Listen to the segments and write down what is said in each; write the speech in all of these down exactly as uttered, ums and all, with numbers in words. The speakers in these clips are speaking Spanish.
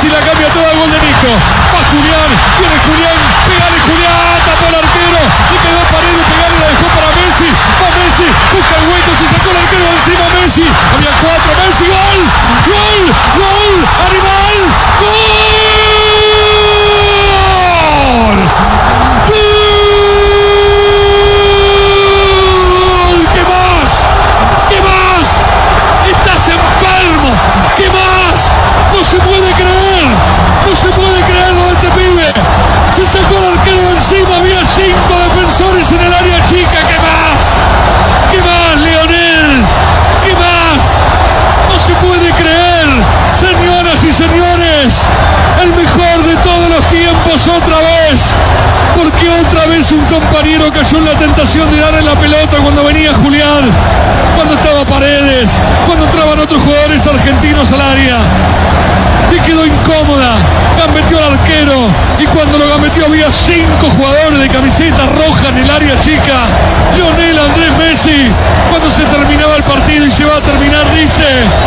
Messi la cambia toda al gol de Nico. Va Julián, viene Julián, pegale Julián, tapó el arquero, le quedó Paredes, pegale, la dejó para Messi. Va Messi, busca el hueco, se sacó el arquero de encima Messi. Había cuatro, Messi, gol, gol, gol, animal, gol. No se puede creer, no se puede creer lo de este pibe. Se sacó el arquero de encima, había cinco defensores en el área chica. ¿Qué más? ¿Qué más, Lionel? ¿Qué más? No se puede creer, señoras y señores, el mejor de todos los tiempos otra vez. Porque otra vez un compañero cayó en la tentación de darle la pelota cuando venía Julián, cuando estaba Paredes, cuando entraban otros jugadores argentinos al área. Y quedó incómoda, gambeteó al arquero, y cuando lo gambeteó había cinco jugadores de camiseta roja en el área chica. Lionel Andrés Messi, cuando se terminaba el partido y se va a terminar, dice: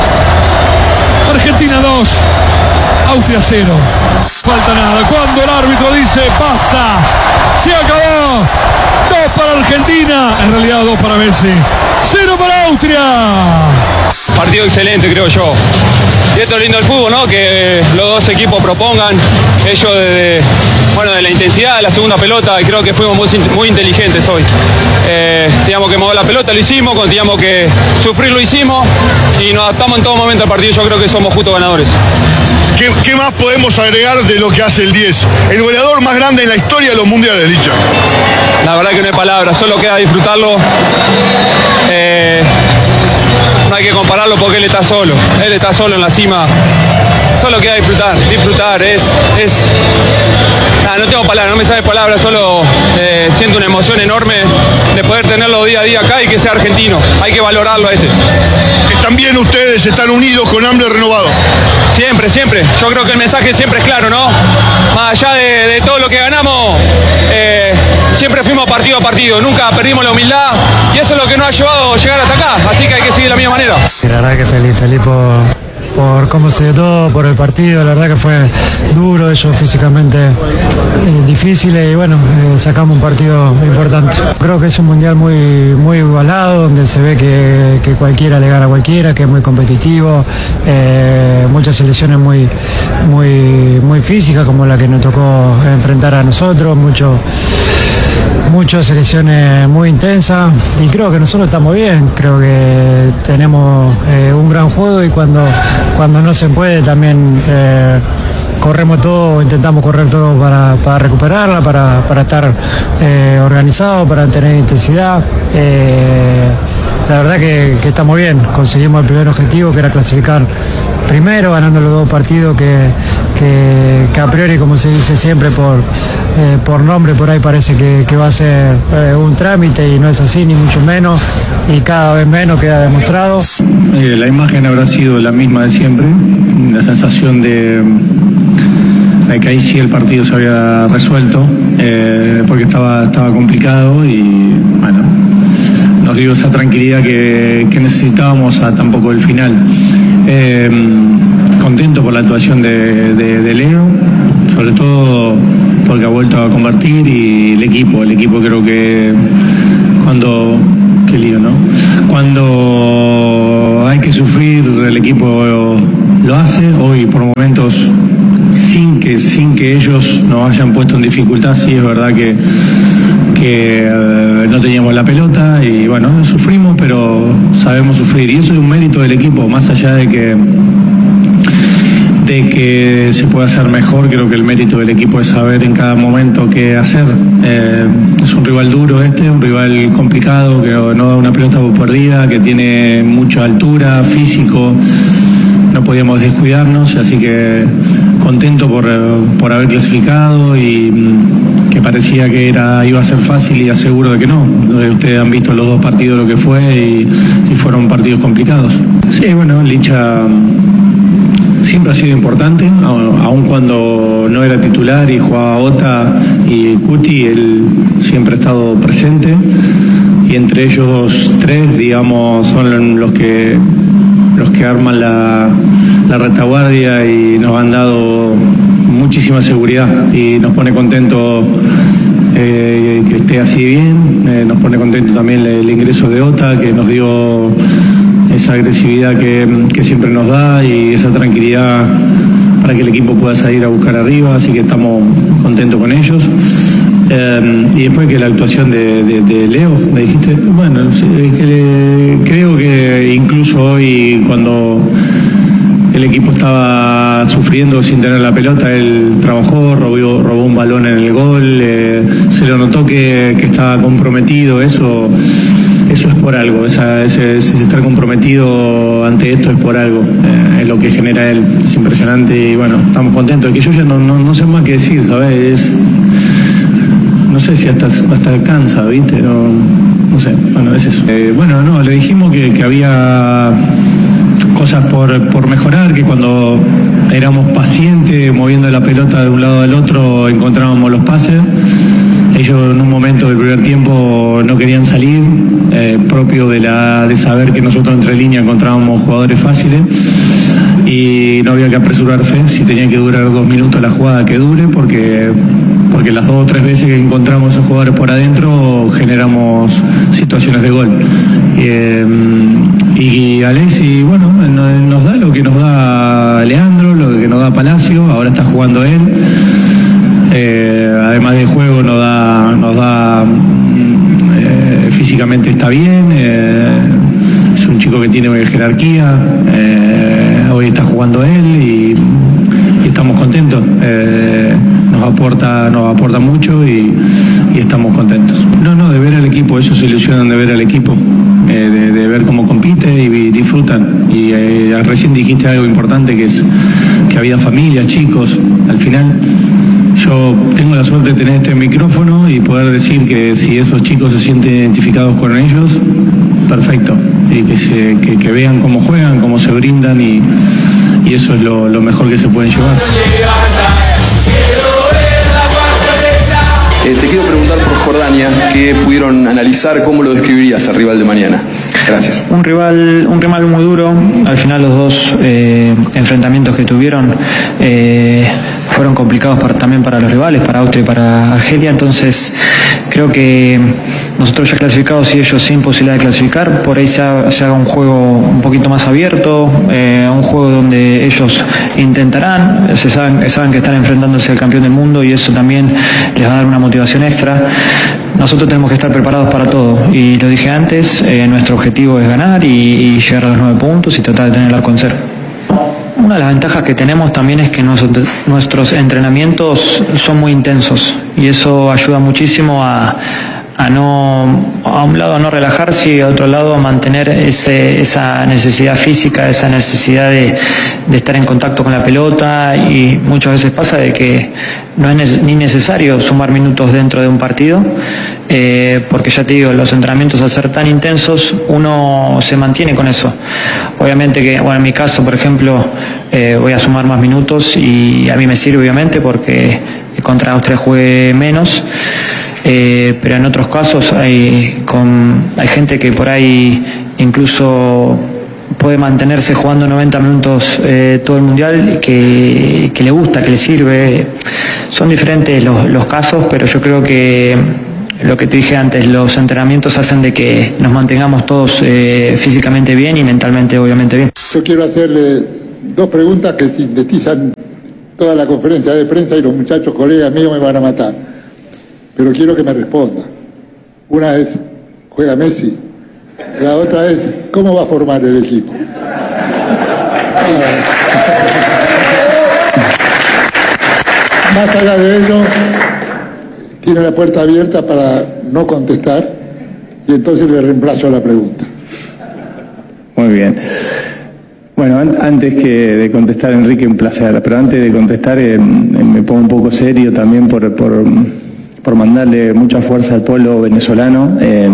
Argentina dos, Austria cero. Falta nada, cuando el árbitro dice basta, se acabó, dos para Argentina, en realidad dos para Messi, cero para Austria. Partido excelente, creo yo. Y esto es lindo del fútbol, ¿no? Que los dos equipos propongan, ellos de, bueno, de la intensidad de la segunda pelota, y creo que fuimos muy, muy inteligentes hoy. Eh, teníamos que mover la pelota, lo hicimos, cuando teníamos que sufrir, lo hicimos, y nos adaptamos en todo momento al partido. Yo creo que somos justos ganadores. ¿Qué, ¿Qué más podemos agregar de lo que hace el diez? El goleador más grande en la historia de los mundiales, Licha. La verdad que no hay palabras, solo queda disfrutarlo. Eh, no hay que compararlo porque él está solo, él está solo en la cima. Solo queda disfrutar, disfrutar, es... es nada, no tengo palabras, no me sale palabras, solo eh, siento una emoción enorme de poder tenerlo día a día acá y que sea argentino. Hay que valorarlo a este. También ustedes están unidos con hambre renovado. Siempre, siempre. Yo creo que el mensaje siempre es claro, ¿no? Más allá de, de todo lo que ganamos, eh, siempre fuimos partido a partido, nunca perdimos la humildad, y eso es lo que nos ha llevado a llegar hasta acá, así que hay que seguir de la misma manera. La verdad que feliz, feliz por, por cómo se dio todo, por el partido. La verdad que fue duro, ellos físicamente eh, difíciles, y bueno, eh, sacamos un partido importante. Creo que es un mundial muy, muy igualado, donde se ve que, que cualquiera le gana a cualquiera, que es muy competitivo, eh, muchas selecciones muy, muy, muy físicas, como la que nos tocó enfrentar a nosotros, mucho... Muchas selecciones muy intensas, y creo que nosotros estamos bien, creo que tenemos eh, un gran juego, y cuando, cuando no se puede también eh, corremos todo, intentamos correr todo para, para recuperarla, para, para estar eh, organizados, para tener intensidad. Eh, la verdad que, que estamos bien, conseguimos el primer objetivo, que era clasificar primero, ganando los dos partidos que, que, que a priori, como se dice siempre, por, eh, por nombre por ahí parece que, que va a ser eh, un trámite, y no es así, ni mucho menos, y cada vez menos queda demostrado. Eh, la imagen habrá sido la misma de siempre, la sensación de, de que ahí sí el partido se había resuelto, eh, porque estaba, estaba complicado, y bueno, nos dio esa tranquilidad que, que necesitábamos a tan poco del final. Eh, contento por la actuación de, de, de Leo, sobre todo porque ha vuelto a convertir, y el equipo, el equipo creo que cuando, qué lío, ¿no? Cuando hay que sufrir, el equipo lo hace. Hoy por momentos, sin que, sin que ellos nos hayan puesto en dificultad, sí es verdad que, que eh, no teníamos la pelota, y bueno, sufrimos, pero sabemos sufrir, y eso es un mérito del equipo, más allá de que de que se pueda hacer mejor. Creo que el mérito del equipo es saber en cada momento qué hacer. Eh, es un rival duro este, un rival complicado, que no da una pelota por perdida, que tiene mucha altura, físico, no podíamos descuidarnos, así que contento por, por haber clasificado, y que parecía que era iba a ser fácil, y aseguro de que no. Ustedes han visto los dos partidos lo que fue, y, y fueron partidos complicados. Sí, bueno, Licha siempre ha sido importante, aun cuando no era titular y jugaba Ota y Cuti, él siempre ha estado presente, y entre ellos tres, digamos, son los que los que arman la, la retaguardia y nos han dado muchísima seguridad y nos pone contento eh, que esté así bien, eh, nos pone contento también el, el ingreso de Ota, que nos dio esa agresividad que, que siempre nos da y esa tranquilidad para que el equipo pueda salir a buscar arriba, así que estamos contentos con ellos. Eh, y después que la actuación de, de, de Leo, me dijiste, bueno, que le, creo que incluso hoy cuando el equipo estaba sufriendo sin tener la pelota, él trabajó, robó, robó un balón en el gol, eh, se lo notó que, que estaba comprometido, eso eso es por algo, esa, ese, ese estar comprometido ante esto es por algo, eh, es lo que genera él, es impresionante y bueno, estamos contentos, que yo ya no, no, no sé más qué decir, ¿sabes? Es, no sé si hasta, hasta cansa, ¿viste? No, no sé, bueno, es eso. Eh, bueno, no, le dijimos que, que había cosas por, por mejorar, que cuando éramos pacientes moviendo la pelota de un lado al otro encontrábamos los pases. Ellos en un momento del primer tiempo no querían salir, eh, propio de, la, de saber que nosotros entre líneas encontrábamos jugadores fáciles y no había que apresurarse, si tenía que durar dos minutos la jugada que dure, porque, porque las dos o tres veces que encontramos a esos jugadores por adentro generamos situaciones de gol. Eh, y Alexis, bueno, nos da lo que nos da Leandro, lo que nos da Palacio, ahora está jugando él. Eh, además de juego nos da, nos da eh, físicamente está bien, eh, es un chico que tiene jerarquía, eh, hoy está jugando él y, y estamos contentos, eh, nos aporta, nos aporta mucho y, y estamos contentos. No, no, de ver al equipo, ellos se ilusionan de ver al equipo, eh, de, de ver cómo compite y disfrutan. Y eh, recién dijiste algo importante, que es que había familias, chicos, al final. Yo tengo la suerte de tener este micrófono y poder decir que si esos chicos se sienten identificados con ellos, perfecto. Y que, se, que, que vean cómo juegan, cómo se brindan y, y eso es lo, lo mejor que se pueden llevar. Eh, te quiero preguntar por Jordania, ¿qué pudieron analizar? ¿Cómo lo describirías al rival de mañana? Gracias. Un rival, un rival muy duro. Al final los dos eh, enfrentamientos que tuvieron eh, fueron complicados para, también para los rivales, para Austria y para Argelia. Entonces creo que nosotros ya clasificados y ellos sin posibilidad de clasificar, por ahí se haga, se haga un juego un poquito más abierto, eh, un juego donde ellos intentarán, se saben, saben que están enfrentándose al campeón del mundo y eso también les va a dar una motivación extra. Nosotros tenemos que estar preparados para todo y lo dije antes, eh, nuestro objetivo es ganar y, y llegar a los nueve puntos y tratar de tener el arco en cero. Una de las ventajas que tenemos también es que nosotros, nuestros entrenamientos son muy intensos y eso ayuda muchísimo a, a no, a un lado a no relajarse y a otro lado a mantener ese, esa necesidad física, esa necesidad de, de estar en contacto con la pelota y muchas veces pasa de que no es ni necesario sumar minutos dentro de un partido, eh, porque ya te digo, los entrenamientos al ser tan intensos uno se mantiene con eso. Obviamente que, bueno, en mi caso, por ejemplo, eh, voy a sumar más minutos y a mí me sirve obviamente porque contra Austria jugué menos. Eh, pero en otros casos hay, con, hay gente que por ahí incluso puede mantenerse jugando noventa minutos eh, todo el mundial, que, que le gusta, que le sirve. Son diferentes los, los casos, pero yo creo que lo que te dije antes, los entrenamientos hacen de que nos mantengamos todos eh, físicamente bien y mentalmente obviamente bien. Yo quiero hacerle dos preguntas que sintetizan toda la conferencia de prensa y los muchachos colegas míos me van a matar. Pero quiero que me responda. Una es, ¿juega Messi? La otra es, ¿cómo va a formar el equipo? Más allá de ello, tiene la puerta abierta para no contestar y entonces le reemplazo la pregunta. Muy bien. Bueno, an antes que de contestar, Enrique, un placer, pero antes de contestar eh, me pongo un poco serio también por... por por mandarle mucha fuerza al pueblo venezolano. Eh,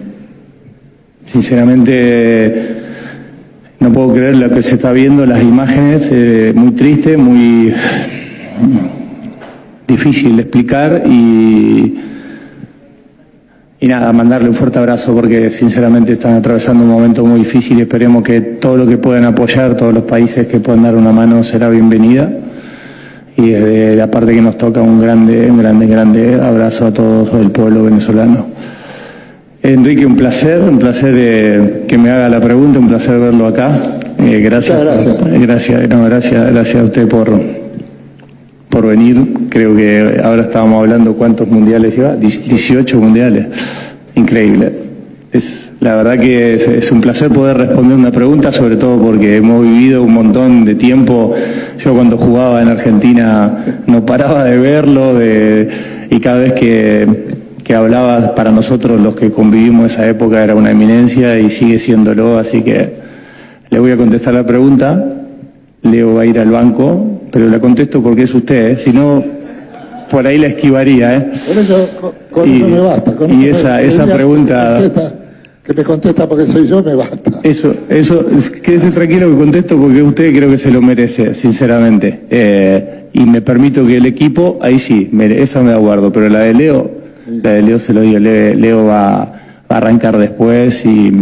sinceramente no puedo creer lo que se está viendo, las imágenes, eh, muy triste, muy difícil de explicar y, y nada, mandarle un fuerte abrazo porque sinceramente están atravesando un momento muy difícil y esperemos que todo lo que puedan apoyar, todos los países que puedan dar una mano será bienvenida. Y desde la parte que nos toca un grande, un grande, grande abrazo a todo el pueblo venezolano. Enrique, un placer, un placer eh, que me haga la pregunta, un placer verlo acá. Eh, gracias, gracias. Gracias, no, gracias, gracias a usted por, por venir. Creo que ahora estábamos hablando cuántos mundiales lleva, dieciocho mundiales. Increíble. Es, la verdad que es, es un placer poder responder una pregunta, sobre todo porque hemos vivido un montón de tiempo. Yo cuando jugaba en Argentina no paraba de verlo de, y cada vez que, que hablaba para nosotros los que convivimos esa época era una eminencia y sigue siéndolo, así que le voy a contestar la pregunta. Leo va a ir al banco, pero la contesto porque es usted, ¿eh? Si no, por ahí la esquivaría. ¿eh? Por eso, con, con y, eso me basta. Con y eso esa, me, esa pregunta... Que me, contesta, que me contesta porque soy yo, me basta. Eso, eso, quédese tranquilo que contesto porque usted creo que se lo merece, sinceramente. Eh, y me permito que el equipo, ahí sí, me, esa me la guardo, pero la de Leo, sí. la de Leo se lo digo, Leo, Leo va, va a arrancar después y...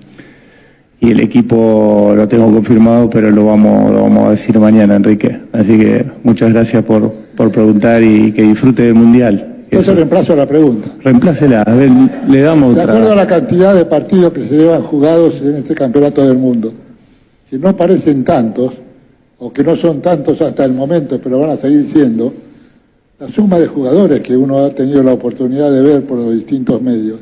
Y el equipo lo tengo confirmado, pero lo vamos, lo vamos a decir mañana, Enrique. Así que muchas gracias por, por preguntar y que disfrute del Mundial. Entonces reemplazo la pregunta. Reemplácela, a ver, le damos otra. De acuerdo a la cantidad de partidos que se llevan jugados en este campeonato del mundo, si no parecen tantos, o que no son tantos hasta el momento, pero van a seguir siendo, la suma de jugadores que uno ha tenido la oportunidad de ver por los distintos medios,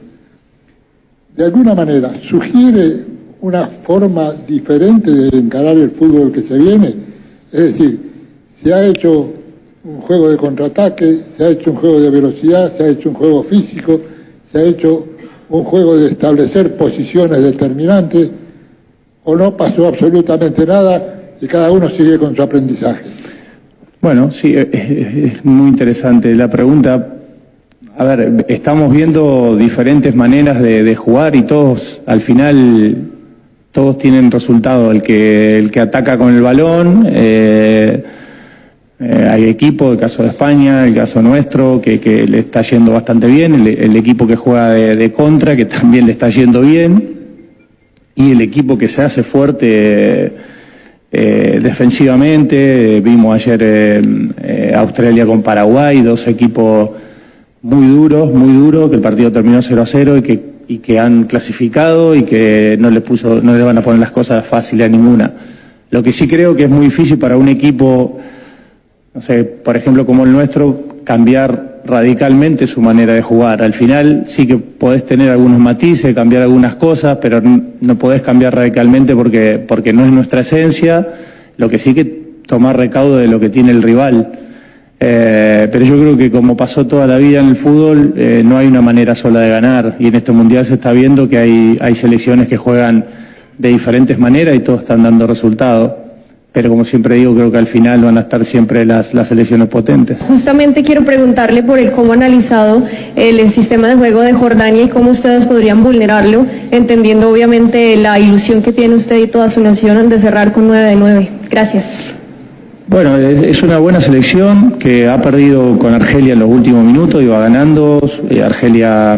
de alguna manera sugiere una forma diferente de encarar el fútbol que se viene. Es decir, se ha hecho un juego de contraataque, se ha hecho un juego de velocidad, se ha hecho un juego físico, se ha hecho un juego de establecer posiciones determinantes, o no pasó absolutamente nada y cada uno sigue con su aprendizaje. Bueno, sí, es, es muy interesante la pregunta. A ver, estamos viendo diferentes maneras de, de jugar y todos, al final... Todos tienen resultado, el que el que ataca con el balón, eh, eh, hay equipo, el caso de España, el caso nuestro, que, que le está yendo bastante bien, el, el equipo que juega de, de contra, que también le está yendo bien, y el equipo que se hace fuerte eh, defensivamente. Vimos ayer eh, eh, Australia con Paraguay, dos equipos muy duros, muy duros, que el partido terminó cero a cero y que y que han clasificado y que no le puso, no le van a poner las cosas fáciles a ninguna. Lo que sí creo que es muy difícil para un equipo, no sé, por ejemplo como el nuestro, cambiar radicalmente su manera de jugar. Al final sí que podés tener algunos matices, cambiar algunas cosas, pero no podés cambiar radicalmente porque, porque no es nuestra esencia. Lo que sí que tomar recaudo de lo que tiene el rival. Eh, pero yo creo que como pasó toda la vida en el fútbol, eh, no hay una manera sola de ganar, y en este mundial se está viendo que hay, hay selecciones que juegan de diferentes maneras y todos están dando resultados, pero como siempre digo, creo que al final van a estar siempre las, las selecciones potentes. Justamente quiero preguntarle por el cómo ha analizado el, el sistema de juego de Jordania y cómo ustedes podrían vulnerarlo, entendiendo obviamente la ilusión que tiene usted y toda su nación de cerrar con nueve de nueve. Gracias. Bueno, es una buena selección que ha perdido con Argelia en los últimos minutos, iba ganando. eh, Argelia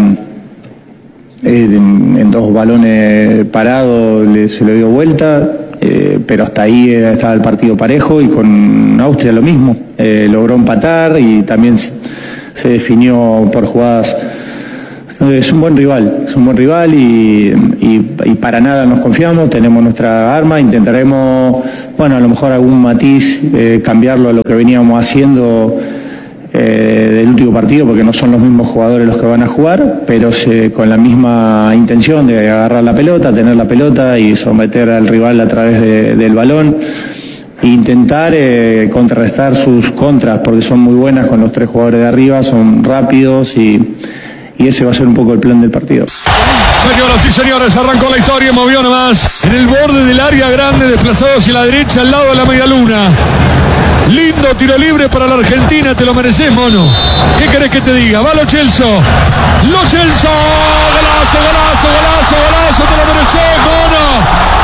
eh, en, en dos balones parados le, se le dio vuelta, eh, pero hasta ahí eh, estaba el partido parejo, y con Austria lo mismo, eh, logró empatar y también se, se definió por jugadas. Es un buen rival, es un buen rival y, y, y para nada nos confiamos, tenemos nuestra arma, intentaremos, bueno, a lo mejor algún matiz, eh, cambiarlo a lo que veníamos haciendo eh, del último partido, porque no son los mismos jugadores los que van a jugar, pero se, con la misma intención de agarrar la pelota, tener la pelota y someter al rival a través de, del balón. E intentar eh, contrarrestar sus contras, porque son muy buenas con los tres jugadores de arriba, son rápidos y... y ese va a ser un poco el plan del partido. Señoras y señores, arrancó la historia, movió nomás en el borde del área grande, desplazado hacia la derecha, al lado de la media luna. Lindo tiro libre para la Argentina, te lo mereces, mono. ¿Qué querés que te diga? Va Lo Celso. Lo Celso. Golazo, golazo, golazo, golazo, te lo mereces, mono.